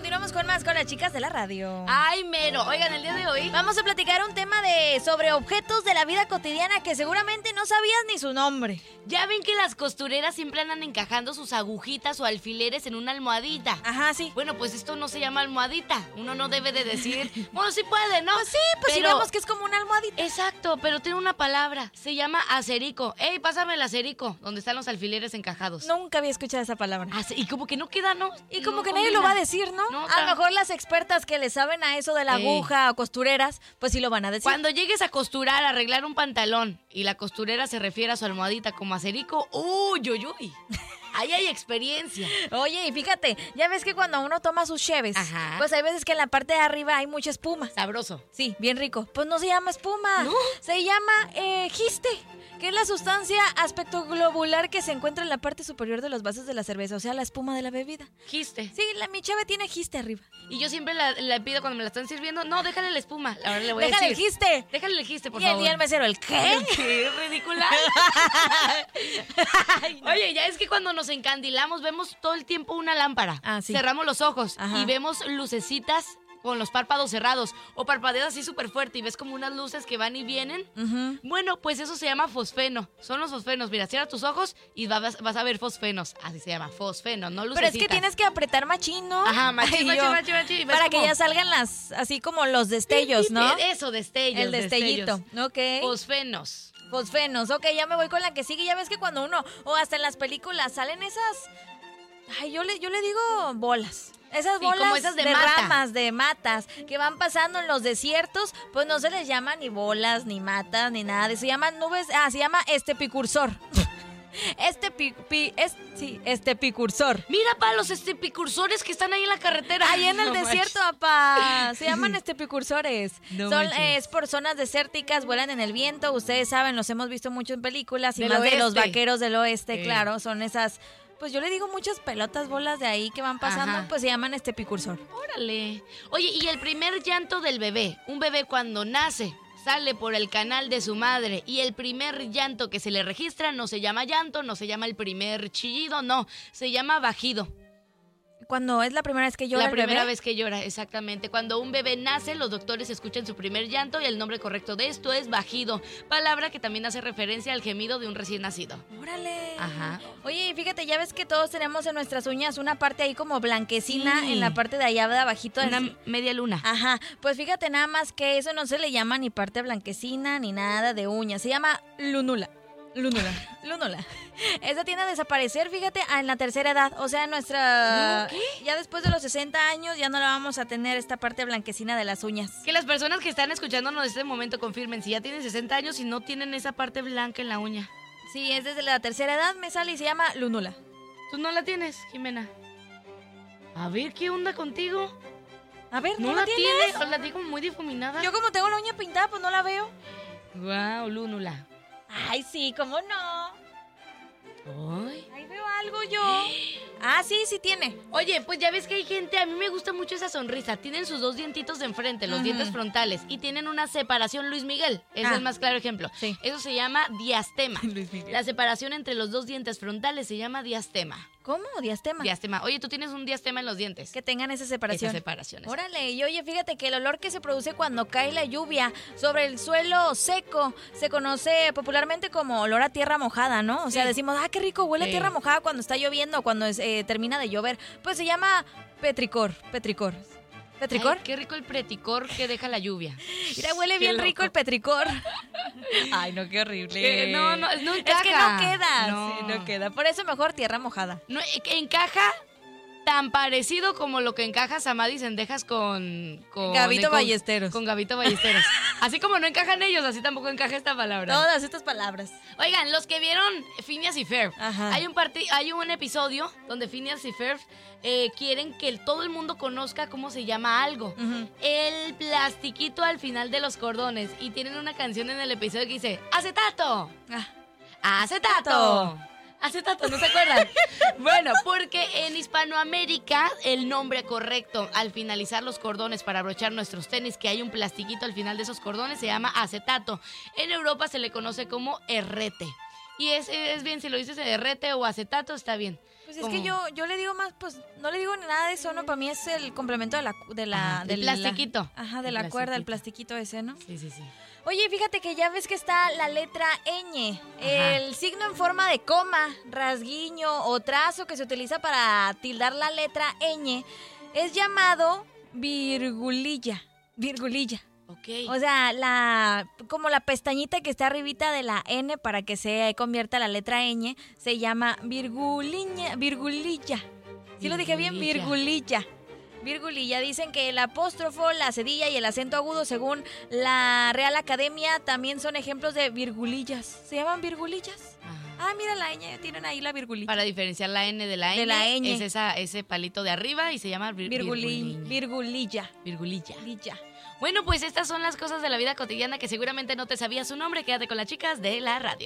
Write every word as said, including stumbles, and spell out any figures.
continuamos con más con las chicas de la radio. Ay, mero. Oigan, el día de hoy vamos a platicar un tema de sobre objetos de la vida cotidiana que seguramente no sabías ni su nombre. Ya ven que las costureras siempre andan encajando sus agujitas o alfileres en una almohadita. Ajá, sí. Bueno, pues esto no se llama almohadita. Uno no debe de decir, bueno, sí puede, ¿no? Pues sí, pues pero... si vemos que es como una almohadita. Exacto, pero tiene una palabra. Se llama acerico. Ey, pásame el acerico, donde están los alfileres encajados. Nunca había escuchado esa palabra. Ace- y como que no queda, ¿no? Y como No que combina. nadie lo va a decir, ¿no? No, a lo mejor las expertas que le saben a eso de la Ey. aguja o costureras, pues sí lo van a decir. Cuando llegues a costurar, a arreglar un pantalón y la costurera se refiere a su almohadita como acerico, uy, uy, uy. Ahí hay experiencia. Oye, y fíjate, ya ves que cuando uno toma sus cheves, Ajá. pues hay veces que en la parte de arriba hay mucha espuma. Sabroso. Sí, bien rico. Pues no se llama espuma. ¿No? Se llama eh, giste, que es la sustancia aspecto globular que se encuentra en la parte superior de los vasos de la cerveza, o sea, la espuma de la bebida. Giste. Sí, la, mi cheve tiene giste arriba. Y yo siempre la- le pido cuando me la están sirviendo, no, déjale la espuma. Ahora le voy Déjale a el decir. giste. Déjale el giste, por Y el, favor. y el mesero, ¿el qué? ¿Qué ridícula? Ay, no. Oye, ya es que cuando nos encandilamos vemos todo el tiempo una lámpara. Ah, sí. Cerramos los ojos Ajá. y vemos lucecitas con los párpados cerrados o parpadeas así súper fuerte y ves como unas luces que van y vienen. Ujú. Bueno, pues eso se llama fosfeno. Son los fosfenos. Mira, cierra tus ojos y vas, vas a ver fosfenos. Así se llama, fosfeno, no Pero lucecitas. es que tienes que apretar machín, ¿no? Ajá, machín, Ay, machín, yo. machín, machín, y ves Para que como- ya salgan las, así como los destellos, ¿no? Eso, destellos. El destellito, destellos. ok. Fosfenos. Fosfenos, ok, ya me voy con la que sigue. Ya ves que cuando uno, o hasta en las películas, salen esas, ay, yo le, yo le digo bolas. Esas Sí, bolas como esas de mata. ramas, de matas, que van pasando en los desiertos, pues no se les llama ni bolas, ni matas, ni nada de eso. Se llaman nubes, ah, se llama estepicursor. Este pi, pi- es, sí, estepicursor. Mira, pa, los estepicursores que están ahí en la carretera. Ahí en el No desierto, manches. papá. Se llaman estepicursores. No Son, manches. eh, es por zonas desérticas, vuelan en el viento. Ustedes saben, los hemos visto mucho en películas y Del más de los oeste. vaqueros del oeste, Sí. claro. Son esas, pues yo le digo muchas pelotas, bolas de ahí que van pasando, Ajá. pues se llaman estepicursor. Órale. Oye, y el primer llanto del bebé. Un bebé cuando nace sale por el canal de su madre y el primer llanto que se le registra no se llama llanto, no se llama el primer chillido, no, se llama bajido. Cuando es la primera vez que llora La el primera bebé. vez que llora, exactamente. Cuando un bebé nace, los doctores escuchan su primer llanto y el nombre correcto de esto es bajido, palabra que también hace referencia al gemido de un recién nacido. Órale. Ajá. Oye, y fíjate, ya ves que todos tenemos en nuestras uñas una parte ahí como blanquecina Sí. en la parte de allá de abajito. Una del- media luna. Ajá, pues fíjate nada más que eso no se le llama ni parte blanquecina ni nada de uña, se llama lunula. Lunula, lunula. Esa tiende a desaparecer, fíjate, en la tercera edad. O sea, nuestra... ¿No? ¿Qué? Ya después de los sesenta años ya no la vamos a tener esta parte blanquecina de las uñas. Que las personas que están escuchándonos en este momento confirmen si ya tienen sesenta años y no tienen esa parte blanca en la uña. Sí, es desde la tercera edad, me sale y se llama lunula. ¿Tú no la tienes, Jimena? A ver, ¿qué onda contigo? A ver, ¿no, ¿No, la la tienes? tienes? ¿O la tengo muy difuminada? Yo como tengo la uña pintada, pues no la veo. Wow, lúnula. Ay, sí, ¿cómo no? Ay. Ahí veo algo yo. Ah, sí, sí tiene. Oye, pues ya ves que hay gente, a mí me gusta mucho esa sonrisa. Tienen sus dos dientitos de enfrente, los Ujú. dientes frontales, y tienen una separación, Luis Miguel. Es Ah. el más claro ejemplo. Sí. Eso se llama diastema. Luis Miguel. La separación entre los dos dientes frontales se llama diastema. ¿Cómo? Diastema. Diastema. Oye, tú tienes un diastema en los dientes. Que tengan esa separación. Esa separación. Órale, y oye, fíjate que el olor que se produce cuando cae la lluvia sobre el suelo seco se conoce popularmente como olor a tierra mojada, ¿no? O sea, Sí. decimos, ah, qué rico, huele a Sí. tierra mojada cuando está lloviendo, cuando es, eh, termina de llover. Pues se llama petricor, petricor. ¿Petricor? Ay, qué rico el preticor que deja la lluvia. Mira, huele Qué bien loco. rico el petricor. Ay, no, qué horrible. Que no, no, no Es encaja. que no queda, No. sí, no queda. Por eso mejor tierra mojada. No, eh, que encaja tan parecido como lo que encaja Samadhi Sendejas con, con Gabito con- Ballesteros. Con Gabito Ballesteros. Así como no encajan ellos, así tampoco encaja esta palabra. Todas estas palabras. Oigan, los que vieron Phineas y Ferb, Ajá. hay un parti- hay un episodio donde Phineas y Ferb eh, quieren que el- todo el mundo conozca cómo se llama algo. Ujú. El plastiquito al final de los cordones. Y tienen una canción en el episodio que dice ¡Acetato! Ah. ¡Acetato! Acetato, ¿no se acuerdan? Bueno, porque en Hispanoamérica el nombre correcto al finalizar los cordones para abrochar nuestros tenis, que hay un plastiquito al final de esos cordones, se llama acetato. En Europa se le conoce como herrete. Y es, es bien, si lo dices herrete o acetato, está bien. Pues es que yo, yo le digo más, pues no le digo nada de eso, ¿no? Para mí es el complemento de la... De la Ajá, del, el plastiquito. La, ajá, de el la cuerda, el plastiquito. plastiquito ese, ¿no? Sí, sí, sí. Oye, fíjate que ya ves que está la letra ñ, Ajá. el signo en forma de coma, rasguiño o trazo que se utiliza para tildar la letra ñ, es llamado virgulilla, virgulilla. Ok. O sea, la como la pestañita que está arribita de la N para que se convierta la letra ñ, se llama virguliña, virgulilla. ¿Sí lo dije bien? Virgulilla. Virgulilla. Dicen que el apóstrofo, la cedilla y el acento agudo, según la Real Academia, también son ejemplos de virgulillas. ¿Se llaman virgulillas? Ajá. Ah, mira la ñ, tienen ahí la virgulilla. Para diferenciar la N de la N, De la ñ. es esa, ese palito de arriba y se llama vir- Virguli- virguliña. virgulilla. Virgulilla. Lilla. Bueno, pues estas son las cosas de la vida cotidiana que seguramente no te sabías su nombre. Quédate con las chicas de la radio.